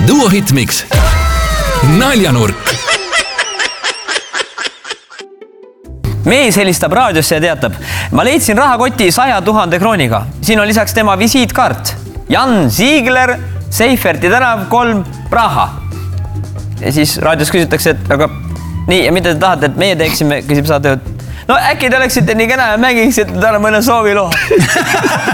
Duo Hitmix. Naljanurk. Mees helistab raadiosse ja teatab, ma leidsin rahakoti 100 000 krooniga. Siin on lisaks tema visiitkaart. Jan Ziegler, Seiferti tänav 3, Praha. Ja siis raadios küsitakse, et aga nii, ja mida te tahate, et meie teeksime, küsib saatejuht. No äkki te oleksite nii kena ja mängiksite täna mõne sooviloo.